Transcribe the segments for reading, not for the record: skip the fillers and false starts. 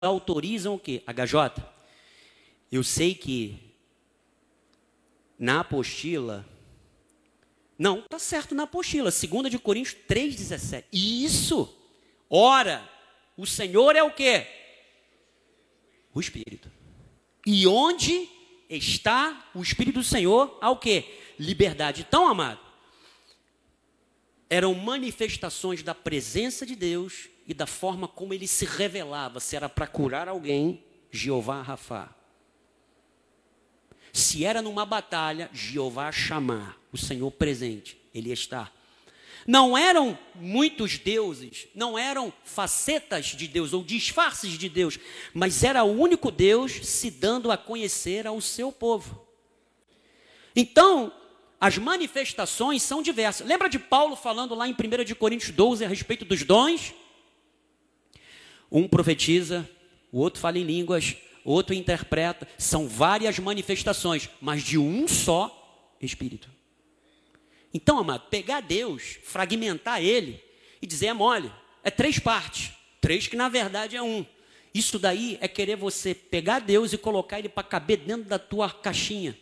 autorizam o quê? HJ, eu sei que na apostila... Não, está certo na apostila, 2 de Coríntios 3,17. Isso! Ora, o Senhor é o quê? O Espírito. E onde está o Espírito do Senhor, há o quê? Liberdade. Então, amado, eram manifestações da presença de Deus e da forma como ele se revelava. Se era para curar alguém, Jeová Rafá. Se era numa batalha, Jeová chamar, o Senhor presente, ele está. Não eram muitos deuses, não eram facetas de Deus ou disfarces de Deus, mas era o único Deus se dando a conhecer ao seu povo. Então, as manifestações são diversas. Lembra de Paulo falando lá em 1 de Coríntios 12 a respeito dos dons? Um profetiza, o outro fala em línguas, o outro interpreta. São várias manifestações, mas de um só Espírito. Então, amado, pegar Deus, fragmentar ele e dizer é mole, é 3 partes, 3 que na verdade é 1. Isso daí é querer você pegar Deus e colocar ele para caber dentro da tua caixinha.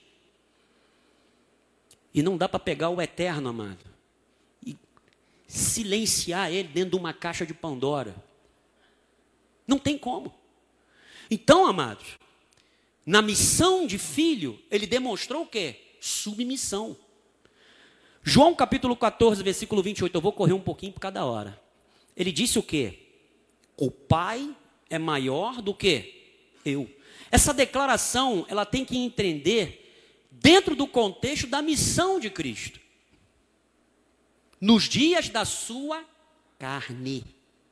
E não dá para pegar o eterno, amado, e silenciar ele dentro de uma caixa de Pandora. Não tem como. Então, amados, na missão de filho, ele demonstrou o quê? Submissão. João capítulo 14, versículo 28, eu vou correr um pouquinho por cada hora. Ele disse o quê? O Pai é maior do que eu. Essa declaração, ela tem que entender dentro do contexto da missão de Cristo. Nos dias da sua carne.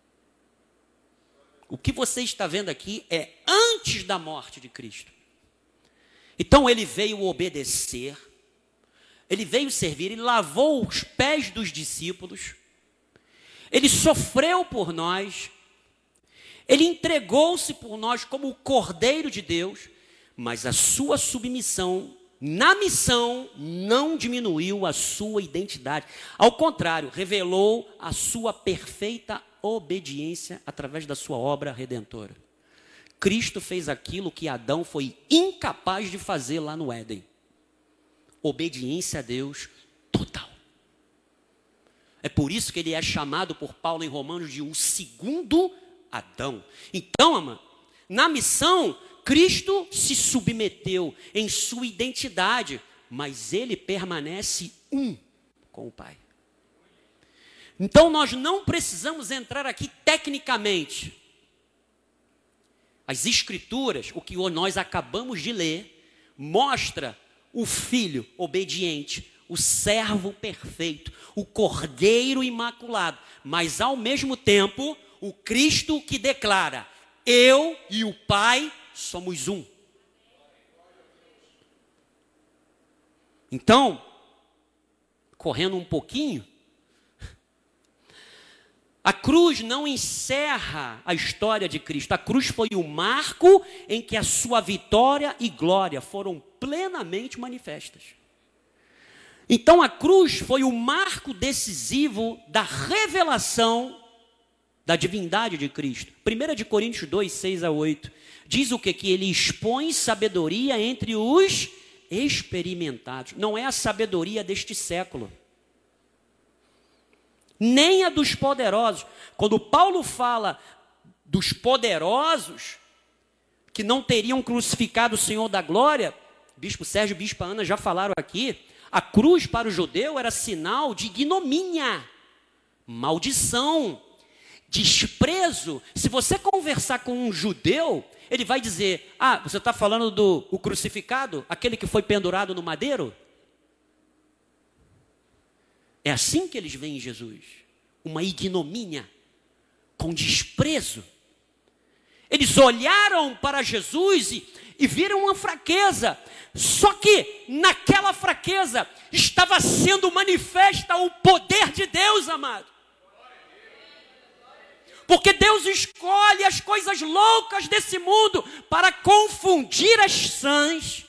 O que você está vendo aqui é antes da morte de Cristo. Então ele veio obedecer, ele veio servir, ele lavou os pés dos discípulos, ele sofreu por nós, ele entregou-se por nós como o Cordeiro de Deus, mas a sua submissão na missão não diminuiu a sua identidade. Ao contrário, revelou a sua perfeita obediência através da sua obra redentora. Cristo fez aquilo que Adão foi incapaz de fazer lá no Éden. Obediência a Deus total. É por isso que ele é chamado por Paulo em Romanos de o segundo Adão. Então, amado, na missão, Cristo se submeteu em sua identidade, mas ele permanece um com o Pai. Então nós não precisamos entrar aqui tecnicamente. As Escrituras, o que nós acabamos de ler, mostra o Filho obediente, o servo perfeito, o Cordeiro imaculado, mas ao mesmo tempo, o Cristo que declara, eu e o Pai somos um. Então, correndo um pouquinho, a cruz não encerra a história de Cristo. A cruz foi o marco em que a sua vitória e glória foram plenamente manifestas. Então a cruz foi o marco decisivo da revelação da divindade de Cristo. 1 de Coríntios 2, 6 a 8. Diz o quê? Que ele expõe sabedoria entre os experimentados. Não é a sabedoria deste século, nem a dos poderosos. Quando Paulo fala dos poderosos que não teriam crucificado o Senhor da glória, Bispo Sérgio e Bispa Ana já falaram aqui, a cruz para o judeu era sinal de ignomínia, maldição, desprezo. Se você conversar com um judeu, ele vai dizer, você está falando do crucificado, aquele que foi pendurado no madeiro? É assim que eles veem Jesus, uma ignomínia, com desprezo. Eles olharam para Jesus e viram uma fraqueza, só que naquela fraqueza estava sendo manifesta o poder de Deus, amado. Porque Deus escolhe as coisas loucas desse mundo para confundir as sãs.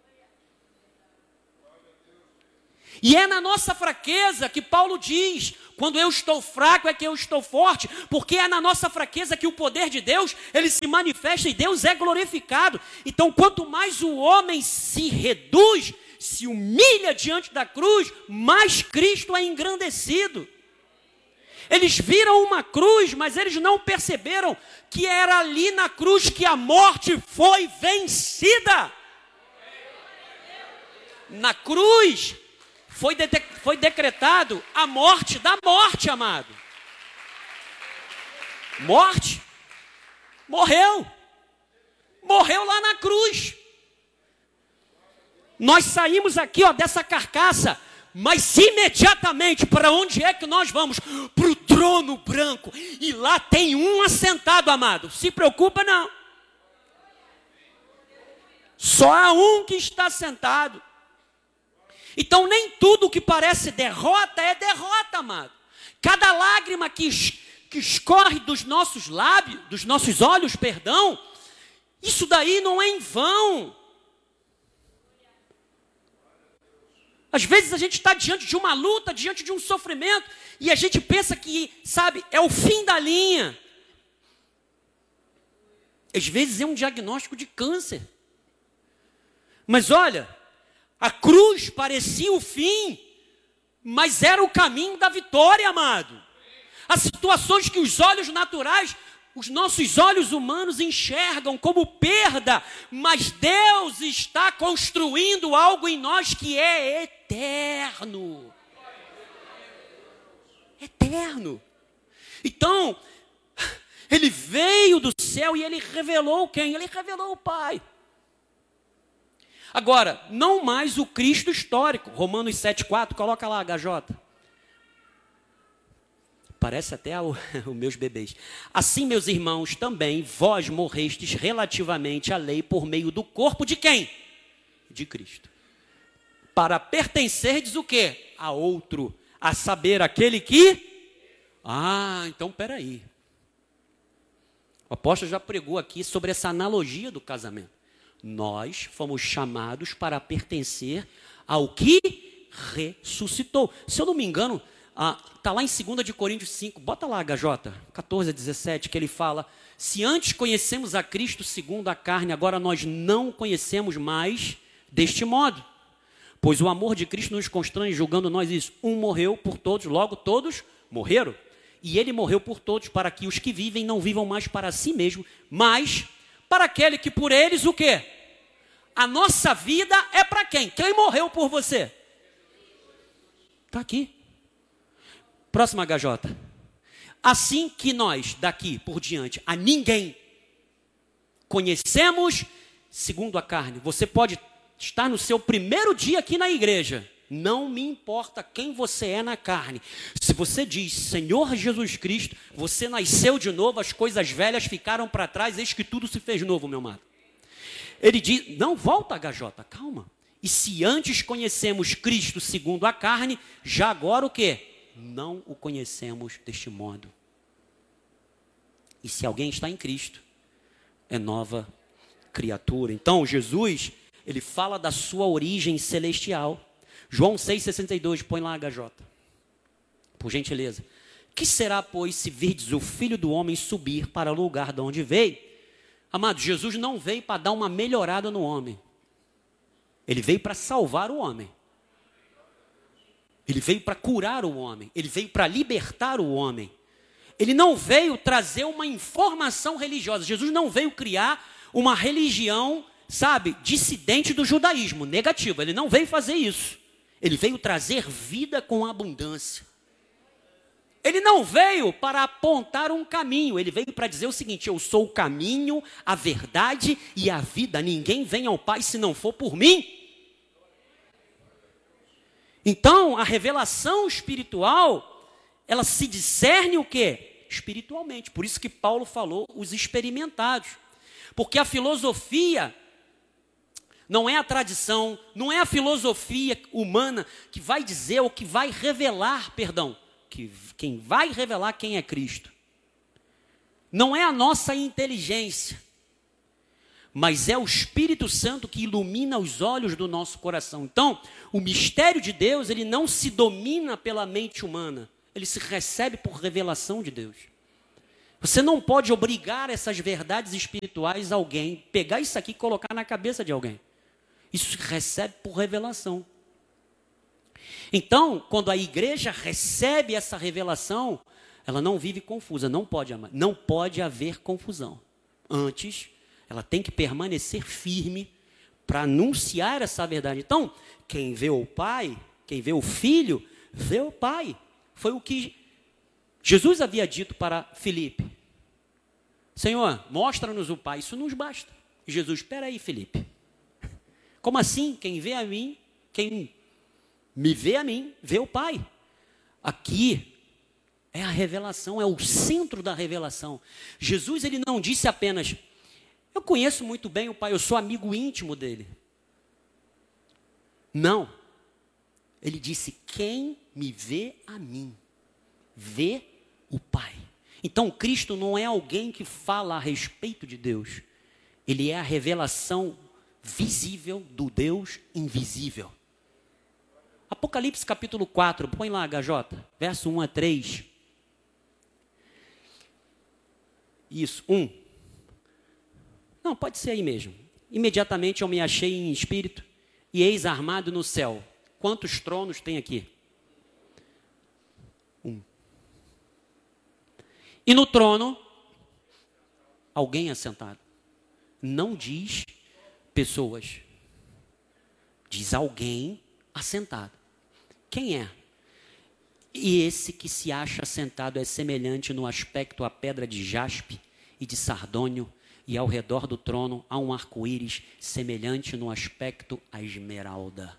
E é na nossa fraqueza que Paulo diz, Quando eu estou fraco é que eu estou forte, porque é na nossa fraqueza que o poder de Deus, ele se manifesta e Deus é glorificado. Então, quanto mais o homem se reduz, se humilha diante da cruz, mais Cristo é engrandecido. Eles viram uma cruz, mas eles não perceberam que era ali na cruz que a morte foi vencida. Na cruz foi decretado a morte da morte, amado. Morte. Morreu lá na cruz. Nós saímos aqui, dessa carcaça, mas imediatamente para onde é que nós vamos? Para o trono branco. E lá tem um assentado, amado. Se preocupa não. Só há um que está sentado. Então nem tudo que parece derrota é derrota, amado. Cada lágrima que escorre dos nossos lábios, dos nossos olhos, isso daí não é em vão. Às vezes a gente está diante de uma luta, diante de um sofrimento, e a gente pensa que, é o fim da linha. Às vezes é um diagnóstico de câncer. Mas olha, a cruz parecia o fim, mas era o caminho da vitória, amado. As situações que os olhos naturais, os nossos olhos humanos enxergam como perda, mas Deus está construindo algo em nós que é eterno. Eterno. Então, ele veio do céu e ele revelou quem? Ele revelou o Pai. Agora, não mais o Cristo histórico. Romanos 7,4, coloca lá, HJ. Parece até os meus bebês. Assim, meus irmãos, também vós morrestes relativamente à lei por meio do corpo de quem? De Cristo. Para pertencerdes o quê? A outro. A saber, aquele que... então peraí. O apóstolo já pregou aqui sobre essa analogia do casamento. Nós fomos chamados para pertencer ao que ressuscitou. Se eu não me engano... Está lá em 2 de Coríntios 5, bota lá HJ, 14 a 17, que ele fala, se antes conhecemos a Cristo segundo a carne, agora nós não conhecemos mais deste modo. Pois o amor de Cristo nos constrange, julgando nós isso. Um morreu por todos, logo todos morreram. E ele morreu por todos, para que os que vivem não vivam mais para si mesmo, mas para aquele que por eles, o quê? A nossa vida é para quem? Quem morreu por você? Está aqui. Próximo HJ. Assim que nós, daqui por diante, a ninguém conhecemos segundo a carne. Você pode estar no seu primeiro dia aqui na igreja. Não me importa quem você é na carne. Se você diz, Senhor Jesus Cristo, você nasceu de novo, as coisas velhas ficaram para trás, eis que tudo se fez novo, meu amado. Ele diz, não, volta HJ, calma. E se antes conhecemos Cristo segundo a carne, já agora o quê? Não o conhecemos deste modo. E se alguém está em Cristo, é nova criatura. Então, Jesus, ele fala da sua origem celestial. João 6,62, põe lá HJ. Por gentileza. Que será, pois, se virdes o Filho do Homem subir para o lugar de onde veio? Amado, Jesus não veio para dar uma melhorada no homem. Ele veio para salvar o homem. Ele veio para curar o homem. Ele veio para libertar o homem. Ele não veio trazer uma informação religiosa. Jesus não veio criar uma religião, dissidente do judaísmo, negativo. Ele não veio fazer isso. Ele veio trazer vida com abundância. Ele não veio para apontar um caminho. Ele veio para dizer o seguinte, eu sou o caminho, a verdade e a vida. Ninguém vem ao Pai se não for por mim. Então, a revelação espiritual, ela se discerne o quê? Espiritualmente. Por isso que Paulo falou os experimentados. Porque a filosofia não é a tradição, não é a filosofia humana que vai dizer ou que vai revelar, quem vai revelar quem é Cristo. Não é a nossa inteligência, mas é o Espírito Santo que ilumina os olhos do nosso coração. Então, o mistério de Deus, ele não se domina pela mente humana, ele se recebe por revelação de Deus. Você não pode obrigar essas verdades espirituais a alguém, pegar isso aqui e colocar na cabeça de alguém. Isso se recebe por revelação. Então, quando a igreja recebe essa revelação, ela não vive confusa, não pode haver confusão. Antes, ela tem que permanecer firme para anunciar essa verdade. Então, quem vê o Pai, quem vê o Filho, vê o Pai. Foi o que Jesus havia dito para Filipe. Senhor, mostra-nos o Pai, isso nos basta. E Jesus, espera aí, Filipe. Como assim? Quem vê a mim, quem me vê a mim, vê o Pai. Aqui é a revelação, é o centro da revelação. Jesus, ele não disse apenas, eu conheço muito bem o Pai, eu sou amigo íntimo dele. Não. Ele disse, quem me vê a mim, vê o Pai. Então, Cristo não é alguém que fala a respeito de Deus. Ele é a revelação visível do Deus invisível. Apocalipse capítulo 4, põe lá, HJ, verso 1 a 3. Isso, 1. Não, pode ser aí mesmo. Imediatamente eu me achei em espírito, e eis armado no céu. Quantos tronos tem aqui? 1. E no trono, alguém assentado. Não diz pessoas. Diz alguém assentado. Quem é? E esse que se acha assentado é semelhante no aspecto à pedra de jaspe e de sardônio, e ao redor do trono há um arco-íris semelhante no aspecto à esmeralda.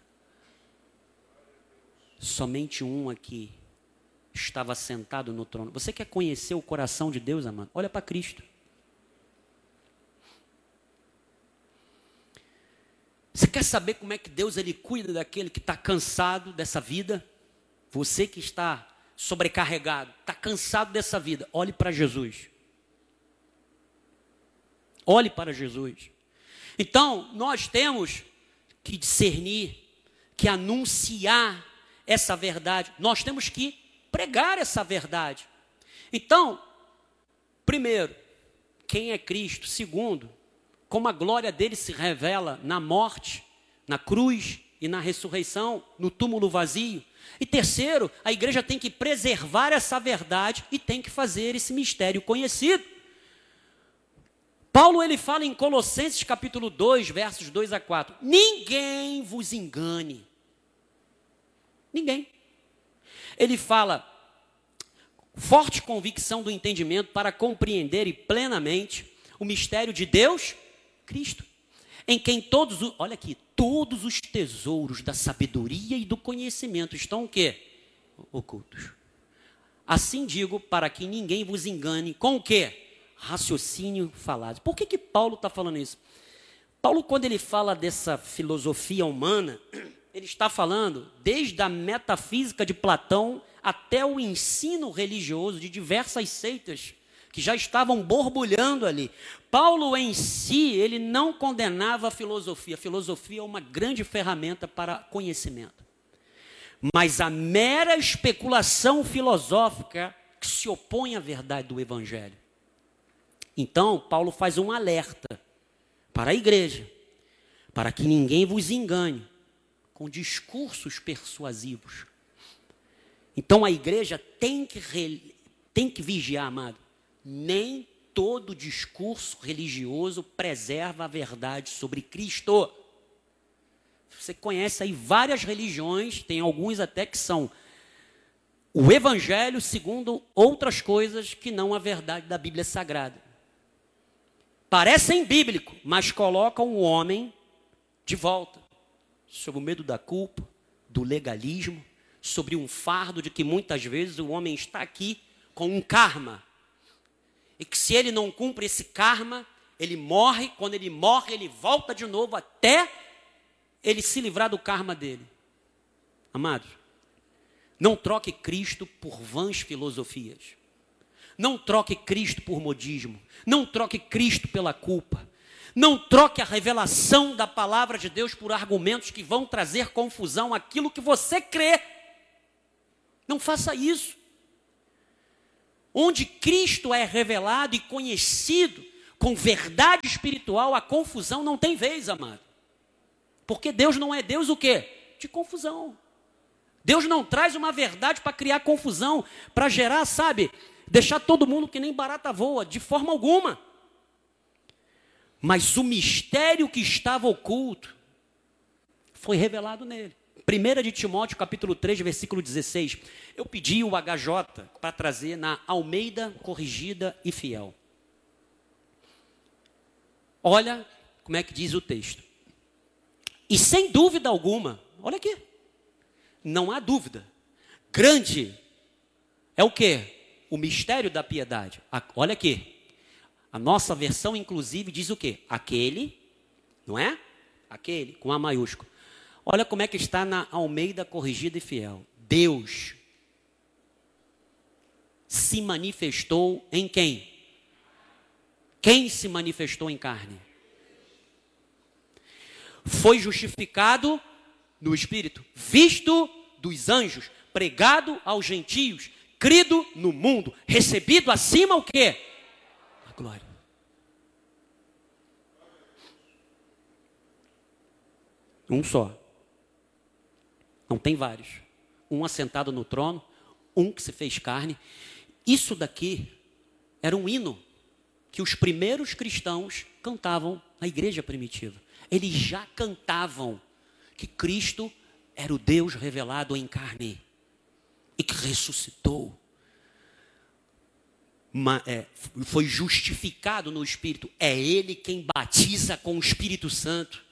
Somente um aqui estava sentado no trono. Você quer conhecer o coração de Deus, amado? Olha para Cristo. Você quer saber como é que Deus ele cuida daquele que está cansado dessa vida? Você que está sobrecarregado, está cansado dessa vida, olhe para Jesus. Olhe para Jesus. Então, nós temos que discernir, que anunciar essa verdade. Nós temos que pregar essa verdade. Então, primeiro, quem é Cristo? Segundo, como a glória dele se revela na morte, na cruz e na ressurreição, no túmulo vazio. E terceiro, a igreja tem que preservar essa verdade e tem que fazer esse mistério conhecido. Paulo ele fala em Colossenses capítulo 2, versos 2 a 4. Ninguém vos engane. Ninguém. Ele fala, forte convicção do entendimento para compreenderem plenamente o mistério de Deus, Cristo, em quem olha aqui, todos os tesouros da sabedoria e do conhecimento estão o quê? Ocultos. Assim digo, para que ninguém vos engane com o quê? Raciocínio falado. Por que Paulo está falando isso? Paulo, quando ele fala dessa filosofia humana, ele está falando desde a metafísica de Platão até o ensino religioso de diversas seitas que já estavam borbulhando ali. Paulo em si, ele não condenava a filosofia. A filosofia é uma grande ferramenta para conhecimento. Mas a mera especulação filosófica que se opõe à verdade do Evangelho. Então, Paulo faz um alerta para a igreja, para que ninguém vos engane com discursos persuasivos. Então, a igreja tem que vigiar, amado. Nem todo discurso religioso preserva a verdade sobre Cristo. Você conhece aí várias religiões, tem alguns até que são o Evangelho segundo outras coisas que não a verdade da Bíblia Sagrada. Parecem bíblico, mas colocam o homem de volta, sob o medo da culpa, do legalismo, sobre um fardo de que muitas vezes o homem está aqui com um karma. E que se ele não cumpre esse karma, ele morre, quando ele morre, ele volta de novo até ele se livrar do karma dele. Amados, não troque Cristo por vãs filosofias. Não troque Cristo por modismo. Não troque Cristo pela culpa. Não troque a revelação da palavra de Deus por argumentos que vão trazer confusão àquilo que você crê. Não faça isso. onde Cristo é revelado e conhecido com verdade espiritual, a confusão não tem vez, amado. Porque Deus não é Deus o quê? De confusão. Deus não traz uma verdade para criar confusão, para gerar, sabe, deixar todo mundo que nem barata voa, de forma alguma. Mas o mistério que estava oculto foi revelado nele. 1 de Timóteo, capítulo 3, versículo 16. Eu pedi o HJ para trazer na Almeida Corrigida e Fiel. Olha como é que diz o texto. E sem dúvida alguma, olha aqui, não há dúvida, grande é o quê? O mistério da piedade. Olha aqui, a nossa versão inclusive diz o quê? Aquele, não é? Aquele, com A maiúsculo. Olha como é que está na Almeida Corrigida e Fiel. Deus se manifestou em quem? Quem se manifestou em carne? Foi justificado no Espírito, visto dos anjos, pregado aos gentios, crido no mundo, recebido acima o quê? A glória. Um só. Não tem vários. Um assentado no trono, um que se fez carne. Isso daqui era um hino que os primeiros cristãos cantavam na igreja primitiva. Eles já cantavam que Cristo era o Deus revelado em carne e que ressuscitou. Foi justificado no Espírito. É Ele quem batiza com o Espírito Santo.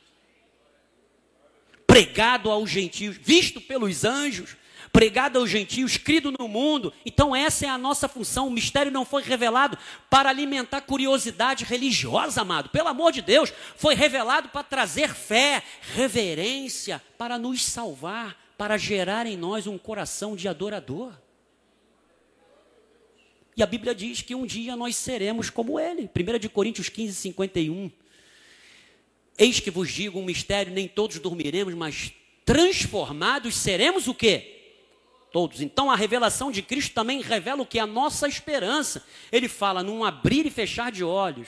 Pregado aos gentios, visto pelos anjos, pregado aos gentios, crido no mundo. Então essa é a nossa função. O mistério não foi revelado para alimentar curiosidade religiosa, amado. Pelo amor de Deus, foi revelado para trazer fé, reverência, para nos salvar, para gerar em nós um coração de adorador. E a Bíblia diz que um dia nós seremos como Ele. 1 Coríntios 15, 51. Eis que vos digo um mistério, nem todos dormiremos, mas transformados seremos o quê? Todos. Então a revelação de Cristo também revela o que? A nossa esperança. Ele fala num abrir e fechar de olhos.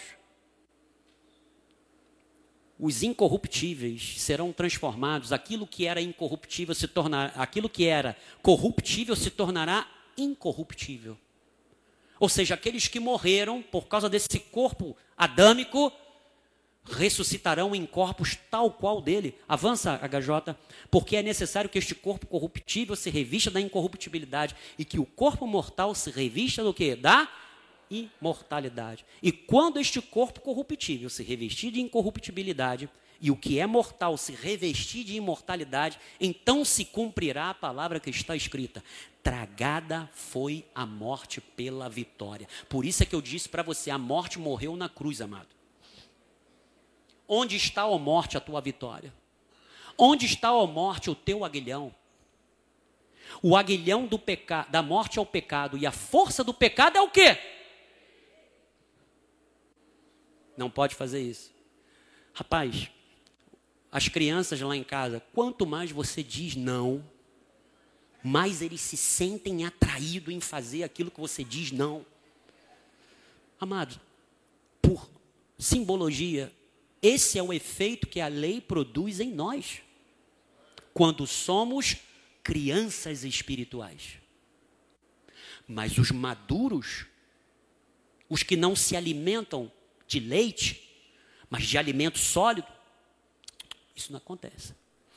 Os incorruptíveis serão transformados. Aquilo que era incorruptível se tornará, aquilo que era corruptível se tornará incorruptível. Ou seja, aqueles que morreram por causa desse corpo adâmico ressuscitarão em corpos tal qual dele. Avança, HJ, porque é necessário que este corpo corruptível se revista da incorruptibilidade e que o corpo mortal se revista do quê? Da imortalidade. E quando este corpo corruptível se revestir de incorruptibilidade e o que é mortal se revestir de imortalidade, então se cumprirá a palavra que está escrita: tragada foi a morte pela vitória. Por isso é que eu disse para você, a morte morreu na cruz, amado. Onde está, ó morte, a tua vitória? Onde está, ó morte, o teu aguilhão? O aguilhão da morte é o pecado, e a força do pecado é o quê? Não pode fazer isso. Rapaz, as crianças lá em casa, quanto mais você diz não, mais eles se sentem atraídos em fazer aquilo que você diz não. Amado, por simbologia, esse é o efeito que a lei produz em nós, quando somos crianças espirituais. Mas os maduros, os que não se alimentam de leite, mas de alimento sólido, isso não acontece.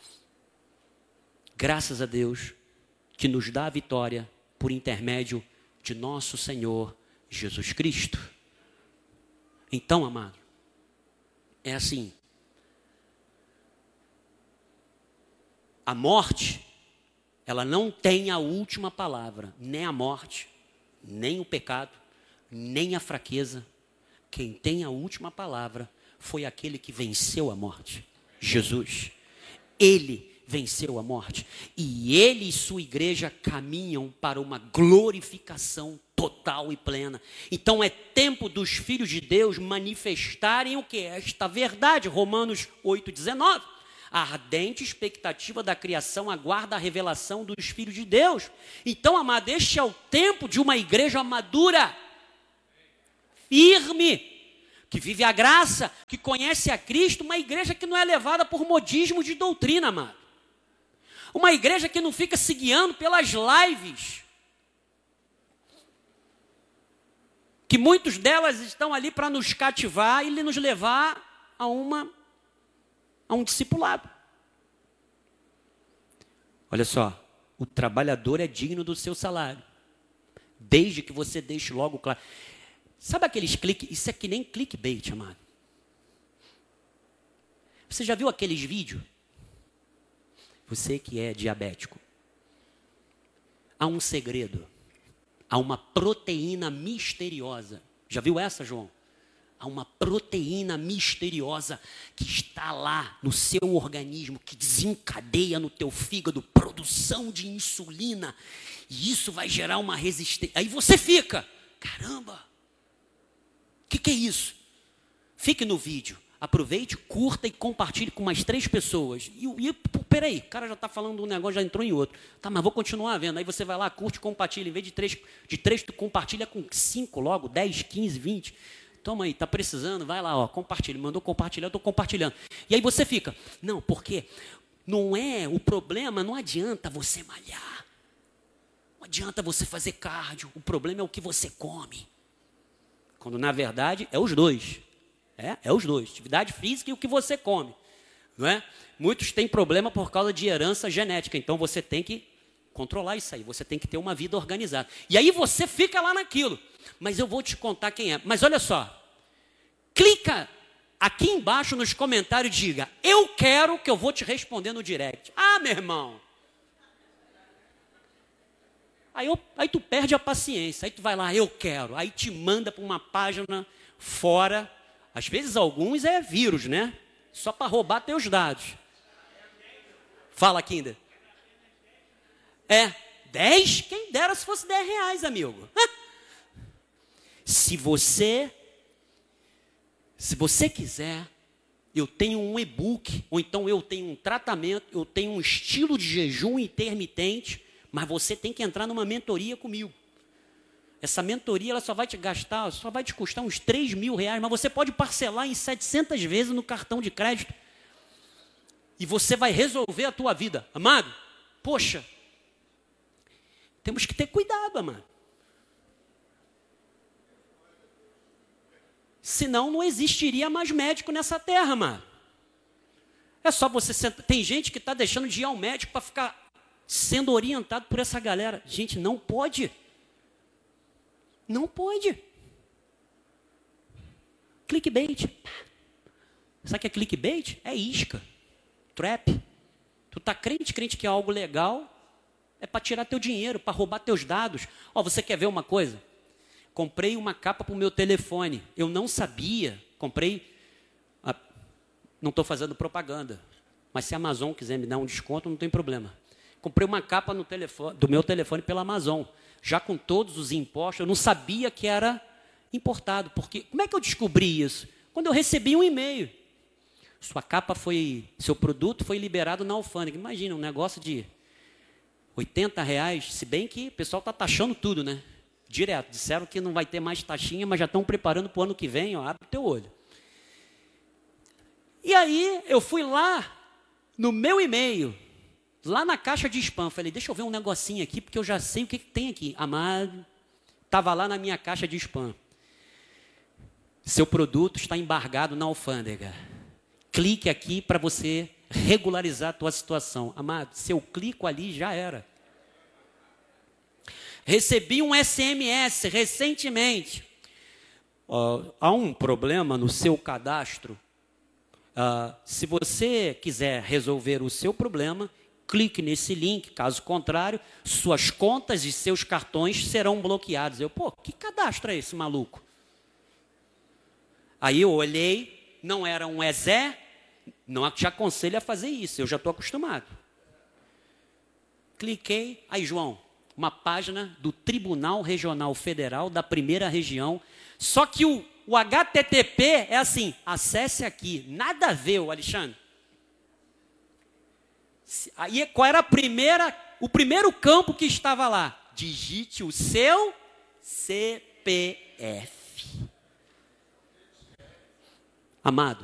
Graças a Deus, que nos dá a vitória por intermédio de nosso Senhor Jesus Cristo. Então, amado, é assim. A morte, ela não tem a última palavra. Nem a morte, nem o pecado, nem a fraqueza. Quem tem a última palavra foi aquele que venceu a morte. Jesus. Ele venceu a morte. E ele e sua igreja caminham para uma glorificação total e plena. Então é tempo dos filhos de Deus manifestarem o que? Esta verdade. Romanos 8,19. A ardente expectativa da criação aguarda a revelação dos filhos de Deus. Então, amado, este é o tempo de uma igreja madura, firme, que vive a graça, que conhece a Cristo, uma igreja que não é levada por modismo de doutrina, amado. Uma igreja que não fica se guiando pelas lives, que muitas delas estão ali para nos cativar e nos levar a um discipulado. Olha só, o trabalhador é digno do seu salário, desde que você deixe logo claro. Sabe aqueles cliques? Isso é que nem clickbait, amado. Você já viu aqueles vídeos? Você que é diabético. Há um segredo. Há uma proteína misteriosa. Já viu essa, João? Há uma proteína misteriosa que está lá no seu organismo, que desencadeia no teu fígado produção de insulina. E isso vai gerar uma resistência. Aí você fica, caramba, o que é isso? Fique no vídeo. Aproveite, curta e compartilhe com mais 3 pessoas. Peraí, o cara já está falando de um negócio, já entrou em outro. Tá, mas vou continuar vendo. Aí você vai lá, curte, compartilha. Em vez de 3, tu compartilha com 5 logo, 10, 15, 20. Toma aí, está precisando, vai lá, ó, compartilha. Mandou compartilhar, eu estou compartilhando. E aí você fica, não, porque não é o problema, não adianta você malhar. Não adianta você fazer cardio. O problema é o que você come. Quando, na verdade, é os dois. É os dois, atividade física e o que você come, não é? Muitos têm problema por causa de herança genética, então você tem que controlar isso aí, você tem que ter uma vida organizada. E aí você fica lá naquilo, mas eu vou te contar quem é. Mas olha só, clica aqui embaixo nos comentários e diga, eu quero, que eu vou te responder no direct. Ah, meu irmão. Aí tu perde a paciência, aí tu vai lá, eu quero, aí te manda para uma página fora. Às vezes alguns é vírus, né? Só para roubar teus dados. Fala, Kinder. 10? Quem dera se fosse R$10, amigo. Se você quiser, eu tenho um e-book, ou então eu tenho um tratamento, eu tenho um estilo de jejum intermitente, mas você tem que entrar numa mentoria comigo. Essa mentoria ela só vai te custar uns R$3.000, mas você pode parcelar em 700 vezes no cartão de crédito. E você vai resolver a tua vida. Amado, poxa, temos que ter cuidado, amado. Senão não existiria mais médico nessa terra, amado. É só você sentar. Tem gente que está deixando de ir ao médico para ficar sendo orientado por essa galera. Gente, não pode. Não pode. Clickbait. Sabe o que é clickbait? É isca. Trap. Tu tá crente que é algo legal, é para tirar teu dinheiro, para roubar teus dados. Ó, você quer ver uma coisa? Comprei uma capa para o meu telefone. Eu não sabia. Não estou fazendo propaganda. Mas se a Amazon quiser me dar um desconto, não tem problema. Comprei uma capa do meu telefone pela Amazon. Já com todos os impostos, eu não sabia que era importado. Porque, como é que eu descobri isso? Quando eu recebi um e-mail. Seu produto foi liberado na alfândega. Imagina, um negócio de R$80, se bem que o pessoal está taxando tudo, né? Direto. Disseram que não vai ter mais taxinha, mas já estão preparando para o ano que vem, ó, abre o teu olho. E aí, eu fui lá, no meu e-mail, lá na caixa de spam, falei, deixa eu ver um negocinho aqui, porque eu já sei o que tem aqui. Amado, estava lá na minha caixa de spam. Seu produto está embargado na alfândega. Clique aqui para você regularizar a tua situação. Amado, se eu clico ali, já era. Recebi um SMS recentemente. Há um problema no seu cadastro. Se você quiser resolver o seu problema, clique nesse link, caso contrário, suas contas e seus cartões serão bloqueados. Que cadastro é esse, maluco? Aí eu olhei, não era um EZé, não te aconselho a fazer isso, eu já estou acostumado. Cliquei, aí João, uma página do Tribunal Regional Federal da Primeira Região, só que o HTTP é assim, acesse aqui, nada a ver, Alexandre. Aí qual era o primeiro campo que estava lá? Digite o seu CPF. Amado,